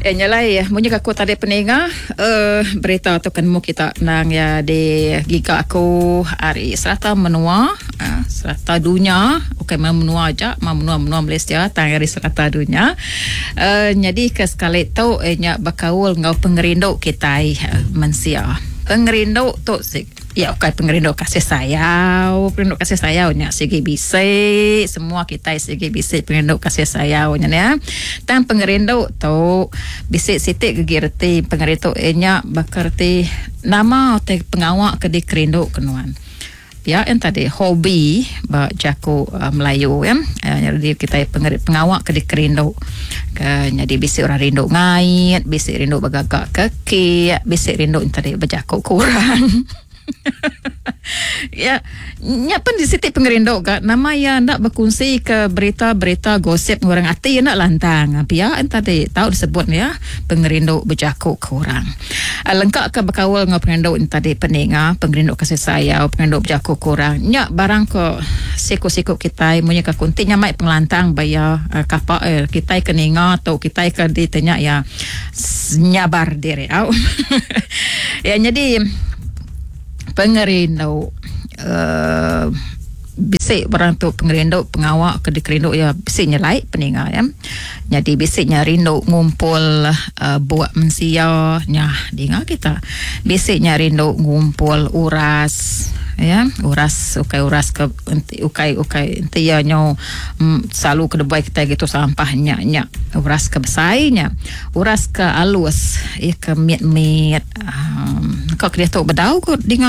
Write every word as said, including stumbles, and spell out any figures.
Eh nyalai munyi aku tadi pendengar uh, berita tu kan mu kita nang ya di giga aku hari serata menua uh, serata dunia okey menua aja menua menua Malaysia tang hari serata dunia uh, jadi ke sekali tu eh nya bakaul ngau pengerindo kita uh, manusia pengerindo tu ya okay, pengerindo kasih sayang pengerindo kasih sayangnya segi bisik semua kita segi bisik pengerindo kasih sayangnya ya tan pengerindo tu bisik sitik gegirti pengerindo enya bakerti nama te pengawak ke di kerindo kenuan ya yang tadi hobi ba jaku uh, Melayu ya jadi kita pengerit pengawak ke di kerindo ke jadi bisik orang rindu ngait bisik rindu bagagak kaki bisik rindu tadi berjaku kurang ya nyapan di situ pengerindo kak nama ya nak berkongsi ke berita-berita gosip orang hati ya nak lantang ya tadi tahu disebut ya pengerindo berjaku kurang lengkap ke berkawal dengan pengerindo tadi pendengar pengerindo kasih sayang pengerindo berjaku kurang nyak barang ke siku-siku kita punya ke kuntinya mai pengelantang bayar uh, kapal uh, kita ke ninga atau kita ke ditanya ya nyabar diri au ya jadi pengerindo uh, bisik orang tu pengerindo pengawak ke dikerindo ya bisiknya laik peninggal ya jadi bisiknya rindu ngumpul uh, buat mensia nya dengar kita bisiknya rindu ngumpul uras ya uras ukai uras ke ukai ukai tia nyo mm, selalu ke debai kita gitu sampahnya nya uras ke besainya uras ke alus ya ke mit mit um, kok dia tu bedau kok dengar